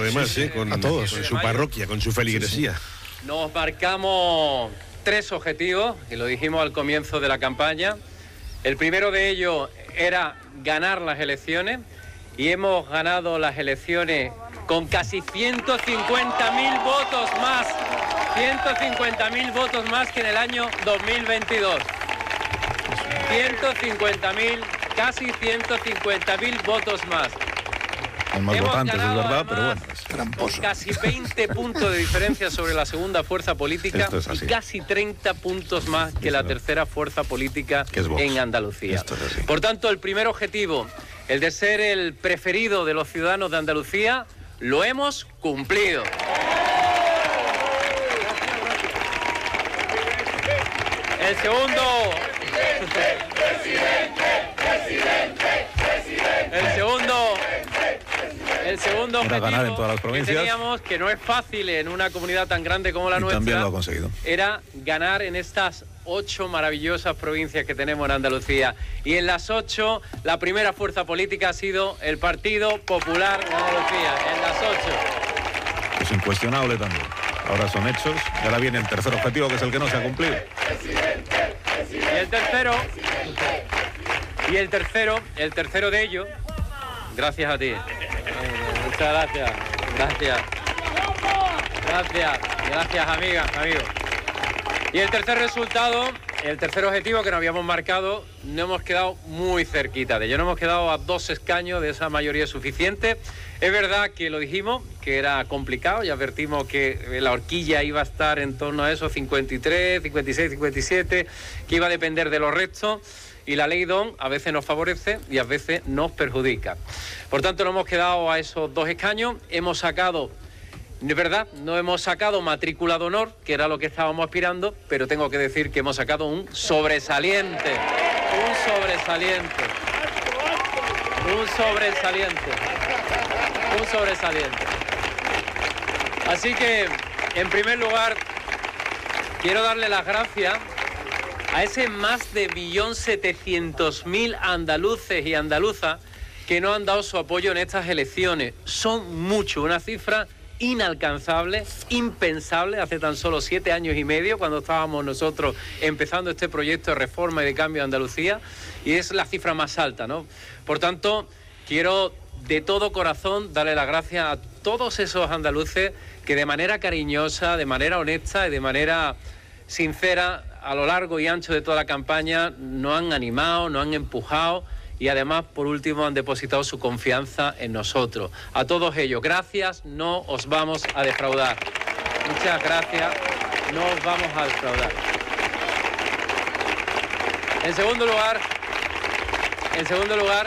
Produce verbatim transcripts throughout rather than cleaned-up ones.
además, sí, sí, ¿eh? Con, a todos. con su parroquia, con su feligresía. Sí, sí. Nos marcamos tres objetivos, y lo dijimos al comienzo de la campaña. El primero de ellos era ganar las elecciones, y hemos ganado las elecciones con casi ciento cincuenta mil votos más, ciento cincuenta mil votos más que en el año dos mil veintidós. ciento cincuenta mil, casi ciento cincuenta mil votos más. Hay más Hemos votantes, es ganado, verdad, pero además, bueno, es con tramposo. casi veinte puntos de diferencia sobre la segunda fuerza política Esto es así. y casi treinta puntos más que la tercera fuerza política Que es Vox. en Andalucía. Esto es así. Por tanto, el primer objetivo, el de ser el preferido de los ciudadanos de Andalucía, lo hemos cumplido. El segundo... El segundo... El segundo Era objetivo ganar en todas las provincias. que teníamos, que no es fácil en una comunidad tan grande como la Y nuestra, también lo ha conseguido. era ganar en estas ocho maravillosas provincias que tenemos en Andalucía. Y en las ocho, la primera fuerza política ha sido el Partido Popular de Andalucía, en las ocho. Es incuestionable también. Ahora son hechos y ahora viene el tercer objetivo, que es el que no se ha cumplido. Y el tercero, y el tercero, el tercero de ellos, gracias a ti. Eh, muchas gracias, gracias. Gracias, gracias amigas, amigos. Y el tercer resultado, el tercer objetivo que nos habíamos marcado, no hemos quedado muy cerquita de ello. No hemos quedado a dos escaños de esa mayoría suficiente. Es verdad que lo dijimos, que era complicado, y advertimos que la horquilla iba a estar en torno a esos cincuenta y tres, cincuenta y seis, cincuenta y siete, que iba a depender de los restos. Y la ley D O N a veces nos favorece y a veces nos perjudica. Por tanto, no hemos quedado a esos dos escaños. Hemos sacado, es verdad, no hemos sacado matrícula de honor, que era lo que estábamos aspirando, pero tengo que decir que hemos sacado un sobresaliente. Un sobresaliente. Un sobresaliente. Un sobresaliente. Así que, en primer lugar, quiero darle las gracias a ese más de un millón setecientos mil andaluces y andaluzas que nos han dado su apoyo en estas elecciones. Son muchos, una cifra inalcanzable, impensable, hace tan solo siete años y medio, cuando estábamos nosotros empezando este proyecto de reforma y de cambio de Andalucía, y es la cifra más alta, ¿no? Por tanto, quiero de todo corazón darle las gracias a todos esos andaluces que de manera cariñosa, de manera honesta y de manera sincera, a lo largo y ancho de toda la campaña, nos han animado, nos han empujado y además, por último, han depositado su confianza en nosotros. A todos ellos, gracias, no os vamos a defraudar. Muchas gracias, no os vamos a defraudar. En segundo lugar, en segundo lugar,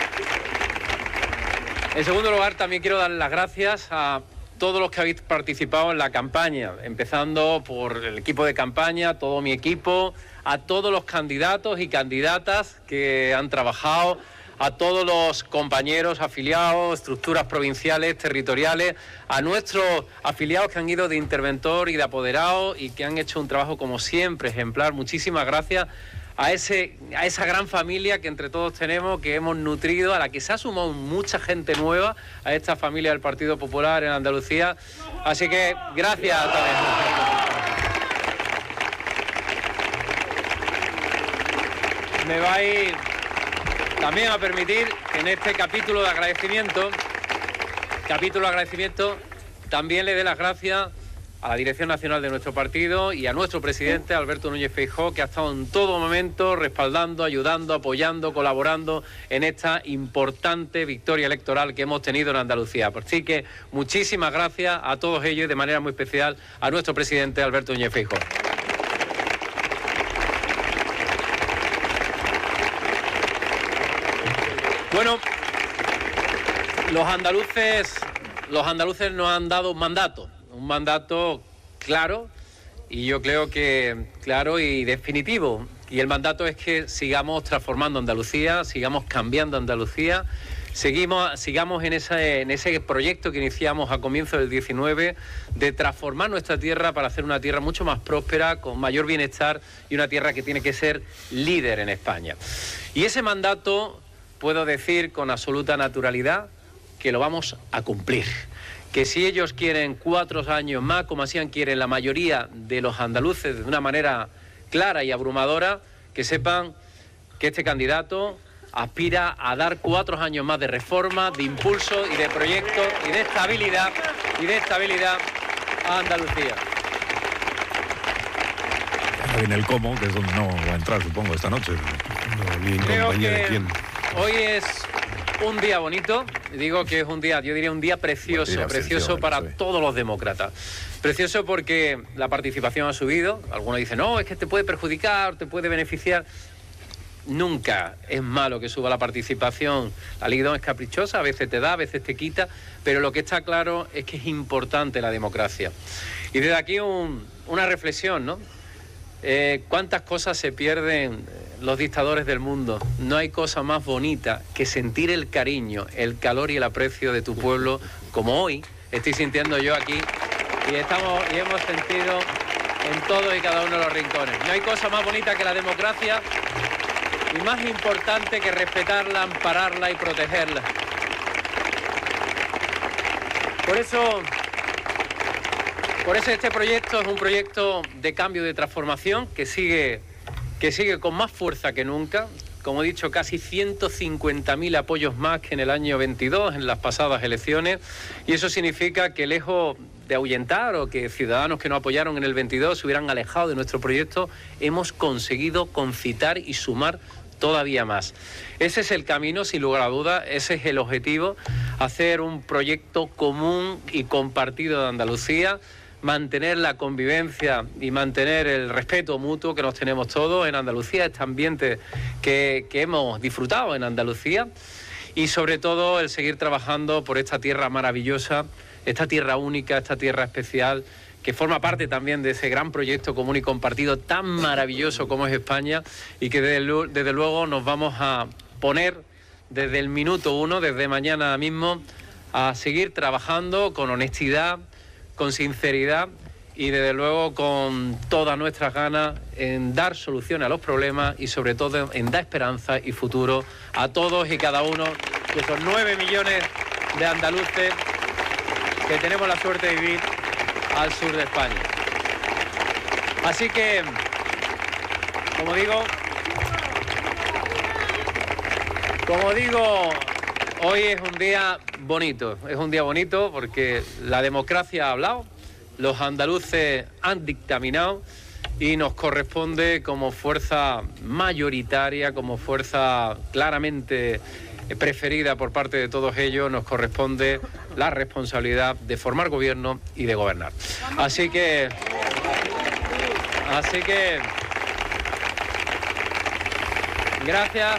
en segundo lugar, también quiero dar las gracias a todos los que habéis participado en la campaña, empezando por el equipo de campaña, todo mi equipo, a todos los candidatos y candidatas que han trabajado, a todos los compañeros afiliados, estructuras provinciales, territoriales, a nuestros afiliados que han ido de interventor y de apoderado y que han hecho un trabajo como siempre ejemplar. Muchísimas gracias a, ese, a esa gran familia que entre todos tenemos, que hemos nutrido, a la que se ha sumado mucha gente nueva a esta familia del Partido Popular en Andalucía. Así que gracias también. Me vais también a permitir que en este capítulo de agradecimiento, capítulo de agradecimiento, también le dé las gracias a la Dirección Nacional de nuestro partido y a nuestro presidente, Alberto Núñez Feijóo, que ha estado en todo momento respaldando, ayudando, apoyando, colaborando en esta importante victoria electoral que hemos tenido en Andalucía. Así que muchísimas gracias a todos ellos y de manera muy especial a nuestro presidente, Alberto Núñez Feijóo. Bueno, los andaluces, los andaluces nos han dado un mandato. Un mandato claro y yo creo que claro y definitivo. Y el mandato es que sigamos transformando Andalucía, sigamos cambiando Andalucía, seguimos, sigamos en ese, en ese proyecto que iniciamos a comienzos del diecinueve de transformar nuestra tierra para hacer una tierra mucho más próspera, con mayor bienestar y una tierra que tiene que ser líder en España. Y ese mandato puedo decir con absoluta naturalidad que lo vamos a cumplir. que si ellos quieren cuatro años más, como hacían quieren la mayoría de los andaluces de una manera clara y abrumadora, que sepan que este candidato aspira a dar cuatro años más de reforma, de impulso y de proyecto y de estabilidad y de estabilidad a Andalucía. Ahora viene el cómo, que es donde no va a entrar, supongo, esta noche. No, ni en Creo compañía de que quién. hoy es un día bonito, digo que es un día, yo diría un día precioso, Buen día, precioso Sergio, para sí. todos los demócratas. Precioso porque la participación ha subido, algunos dicen, no, es que te puede perjudicar, te puede beneficiar. Nunca es malo que suba la participación. La Ligue dos es caprichosa, a veces te da, a veces te quita, pero lo que está claro es que es importante la democracia. Y desde aquí un, una reflexión, ¿no? Eh, ¿Cuántas cosas se pierden los dictadores del mundo? No hay cosa más bonita que sentir el cariño, el calor y el aprecio de tu pueblo, como hoy estoy sintiendo yo aquí, y, estamos, y hemos sentido en todos y cada uno de los rincones. No hay cosa más bonita que la democracia y más importante que respetarla, ampararla y protegerla. Por eso... Por eso este proyecto es un proyecto de cambio, de transformación, que sigue, que sigue con más fuerza que nunca. Como he dicho, casi ciento cincuenta mil apoyos más que en el año veintidós, en las pasadas elecciones. Y eso significa que lejos de ahuyentar o que ciudadanos que no apoyaron en el veintidós se hubieran alejado de nuestro proyecto, hemos conseguido concitar y sumar todavía más. Ese es el camino, sin lugar a duda, ese es el objetivo, hacer un proyecto común y compartido de Andalucía, mantener la convivencia y mantener el respeto mutuo que nos tenemos todos en Andalucía, este ambiente que, que hemos disfrutado en Andalucía, y sobre todo el seguir trabajando por esta tierra maravillosa, esta tierra única, esta tierra especial, que forma parte también de ese gran proyecto común y compartido tan maravilloso como es España, y que desde, desde luego nos vamos a poner desde el minuto uno, desde mañana mismo, a seguir trabajando con honestidad, con sinceridad y desde luego con todas nuestras ganas en dar soluciones a los problemas y sobre todo en dar esperanza y futuro a todos y cada uno de esos nueve millones de andaluces que tenemos la suerte de vivir al sur de España. Así que, como digo, como digo, hoy es un día bonito, es un día bonito porque la democracia ha hablado, los andaluces han dictaminado y nos corresponde como fuerza mayoritaria, como fuerza claramente preferida por parte de todos ellos, nos corresponde la responsabilidad de formar gobierno y de gobernar. Así que, así que, gracias,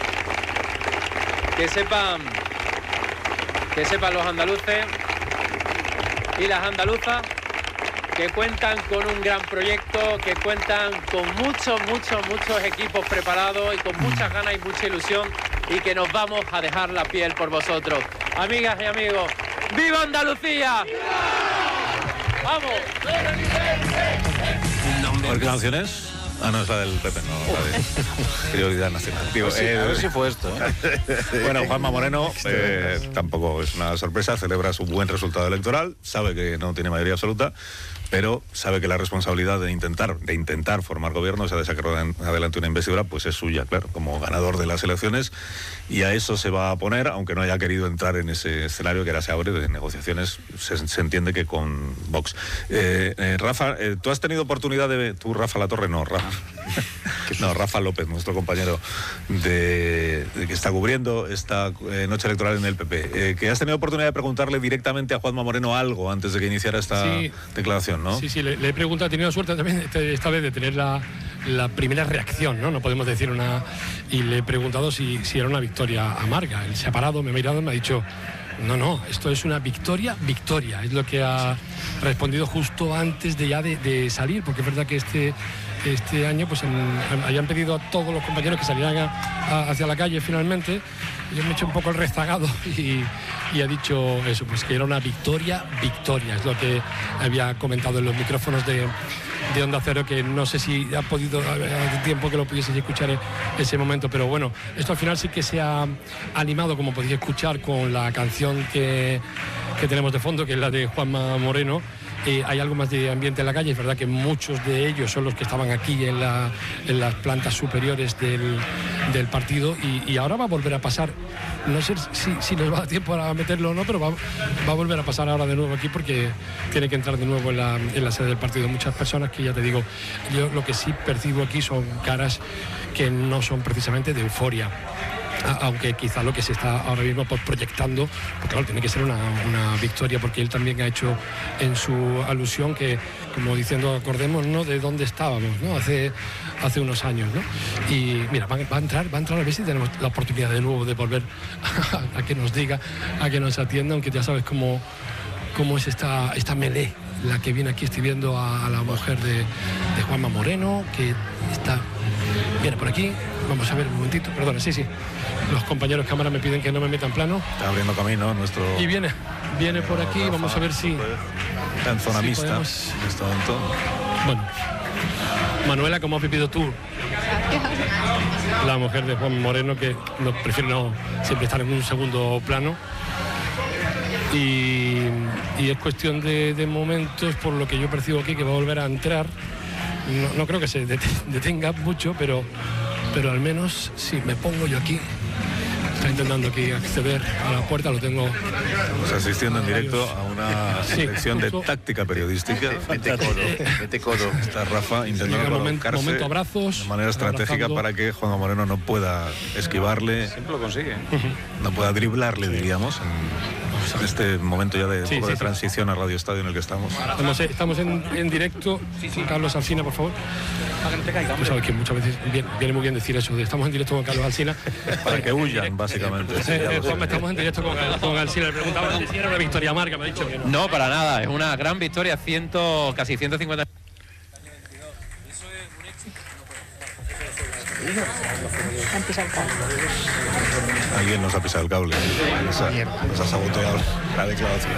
que sepan, que sepan los andaluces y las andaluzas que cuentan con un gran proyecto, que cuentan con muchos, muchos, muchos equipos preparados y con muchas ganas y mucha ilusión, y que nos vamos a dejar la piel por vosotros. Amigas y amigos, ¡viva Andalucía! ¡Vamos! A ver, ¿qué canción es? Ah, no, es la del P P, no, la de Prioridad Nacional. Digo, Sí, eh, a ver si fue esto, ¿eh? Bueno, Juanma Moreno eh, tampoco es una sorpresa, celebra su buen resultado electoral, sabe que no tiene mayoría absoluta, pero sabe que la responsabilidad de intentar de intentar formar gobierno, o sea, de sacar adelante una investidura, pues es suya, claro, como ganador de las elecciones, y a eso se va a poner, aunque no haya querido entrar en ese escenario que ahora se abre de negociaciones, se, se entiende que con Vox. Eh, eh, Rafa, eh, tú has tenido oportunidad de... Tú, Rafa Latorre, no, Rafa. No, Rafa López, nuestro compañero de, de que está cubriendo esta eh, noche electoral en el P P. Eh, que has tenido oportunidad de preguntarle directamente a Juanma Moreno algo antes de que iniciara esta sí, declaración, ¿no? Sí, sí, le, le he preguntado, he tenido suerte también este, esta vez de tener la, la primera reacción, ¿no? No podemos decir una... Y le he preguntado si, si era una victoria amarga. Él se ha parado, me ha mirado y me ha dicho... No, no, esto es una victoria, victoria. Es lo que ha respondido justo antes de ya de, de salir, porque es verdad que este, este año pues en, en, hayan pedido a todos los compañeros que salieran a, a, hacia la calle finalmente. Yo me he hecho un poco el rezagado y, y ha dicho eso, pues que era una victoria, victoria. Es lo que había comentado en los micrófonos de, de Onda Cero, que no sé si ha podido hace tiempo que lo pudieseis escuchar en ese momento, pero bueno, esto al final sí que se ha animado, como podéis escuchar, con la canción que, que tenemos de fondo, que es la de Juanma Moreno. Eh, hay algo más de ambiente en la calle. Es verdad que muchos de ellos son los que estaban aquí en, la, en las plantas superiores del, del partido y, y ahora va a volver a pasar. No sé si, si nos va a dar tiempo a meterlo o no, pero va, va a volver a pasar ahora de nuevo aquí porque tiene que entrar de nuevo en la, en la sede del partido. Muchas personas que, ya te digo, yo lo que sí percibo aquí son caras que no son precisamente de euforia. Aunque quizá lo que se está ahora mismo pues, proyectando, pues claro, tiene que ser una, una victoria, porque él también ha hecho en su alusión que, como diciendo, acordémonos de dónde estábamos, ¿no? Hace, hace unos años, ¿no? Y mira, va, va a entrar, va a entrar a ver si tenemos la oportunidad de nuevo de volver a, a que nos diga, a que nos atienda, aunque ya sabes cómo, cómo es esta, esta melee, la que viene aquí. Estoy viendo a, a la mujer de, de Juanma Moreno, que está, viene por aquí. Vamos a ver un momentito, perdona, sí, sí. Los compañeros de cámara me piden que no me metan plano. Está abriendo camino nuestro... Y viene, viene por aquí, Rafa, vamos a ver si... Está en zona si mixta podemos... en este momento. Bueno, Manuela, ¿cómo has vivido tú? La mujer de Juan Moreno, que no, prefiere no siempre estar en un segundo plano. Y, y es cuestión de, de momentos, por lo que yo percibo aquí, que va a volver a entrar. No, no creo que se detenga mucho, pero... pero al menos si me pongo yo aquí, está intentando aquí acceder a la puerta, lo tengo... Estamos asistiendo en directo a una sí, lección justo. de táctica periodística. Mete codo, mete codo. Está Rafa intentando momento, colocarse momento abrazos, de manera estratégica abrazando. para que Juanma Moreno no pueda esquivarle. Siempre lo consigue. No pueda driblarle, diríamos, en este momento ya de, sí, poco sí, de sí. transición al Radio Estadio en el que estamos. Estamos, estamos en, en directo. Carlos Alsina, por favor. Para que no te caiga. Tú sabes que muchas veces viene, viene muy bien decir eso, de estamos en directo con Carlos Alsina. Para que huyan, básicamente. Sí, Eh, ya eh, lo sé. Juanma, estamos en directo con, con Alsina. Le preguntaba si era una victoria amarga, me ha dicho que no. No, para nada. Es una gran victoria. Ciento, casi ciento cincuenta. Alguien nos ha pisado el cable. Nos ha, nos ha saboteado la declaración.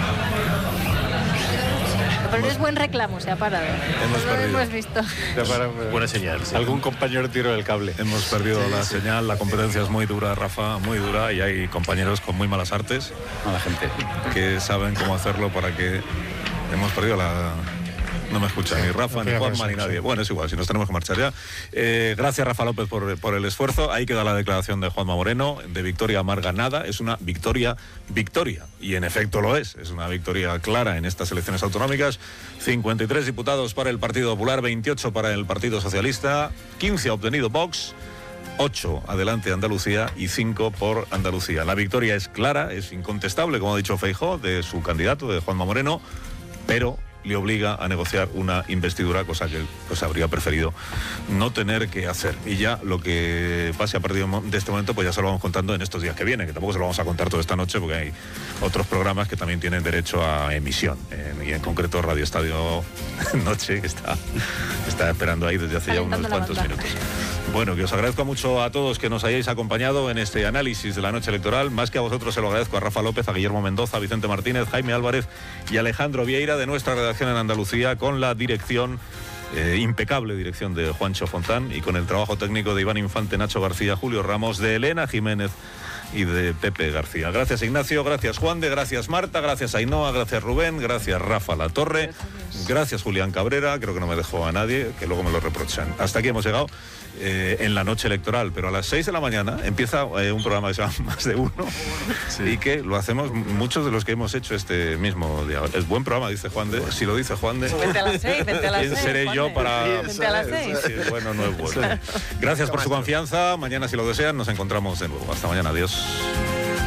Pero es buen reclamo, se ha parado. Hemos No lo perdido. hemos visto. Buena señal. Sí. Algún compañero tiró del cable. Hemos perdido la señal, la competencia es muy dura, Rafa, muy dura, y hay compañeros con muy malas artes A la gente. que saben cómo hacerlo para que hemos perdido la... No me escucha ni Rafa, ni Juanma, ni nadie. Bueno, es igual, si nos tenemos que marchar ya. Eh, gracias, Rafa López, por, por el esfuerzo. Ahí queda la declaración de Juanma Moreno, de victoria amarga nada. Es una victoria, victoria. Y en efecto lo es. Es una victoria clara en estas elecciones autonómicas. cincuenta y tres diputados para el Partido Popular, veintiocho para el Partido Socialista, quince ha obtenido Vox, ocho adelante Andalucía y cinco por Andalucía. La victoria es clara, es incontestable, como ha dicho Feijóo, de su candidato, de Juanma Moreno, pero le obliga a negociar una investidura, cosa que pues, habría preferido no tener que hacer. Y ya lo que pase a partir de este momento, pues ya se lo vamos contando en estos días que vienen, que tampoco se lo vamos a contar toda esta noche, porque hay otros programas que también tienen derecho a emisión. Eh, y en concreto Radio Estadio Noche, que está, está esperando ahí desde hace ya unos Calentando la cuantos banda. minutos. Bueno, que os agradezco mucho a todos que nos hayáis acompañado en este análisis de la noche electoral. Más que a vosotros se lo agradezco a Rafa López, a Guillermo Mendoza, a Vicente Martínez, Jaime Álvarez y Alejandro Vieira de nuestra redacción en Andalucía, con la dirección, eh, impecable dirección de Juancho Fontán, y con el trabajo técnico de Iván Infante, Nacho García, Julio Ramos, de Elena Jiménez y de Pepe García. Gracias, Ignacio, gracias, Juan de, gracias, Marta, gracias, Ainhoa, gracias, Rubén, gracias, Rafa Latorre, gracias, Julián Cabrera, creo que no me dejó a nadie, que luego me lo reprochan. Hasta aquí hemos llegado eh, en la noche electoral, pero a las seis de la mañana empieza eh, un programa que se llama Más de Uno, sí. Y que lo hacemos muchos de los que hemos hecho este mismo día. Es buen programa, dice Juan de, si lo dice Juan de... Vente a las seis, vente a las ¿Quién seis. seré Juan yo de. para...? Vente a las seis. Sí, bueno, no es bueno. Gracias por su confianza. Mañana, si lo desean, nos encontramos de nuevo. Hasta mañana. Adiós.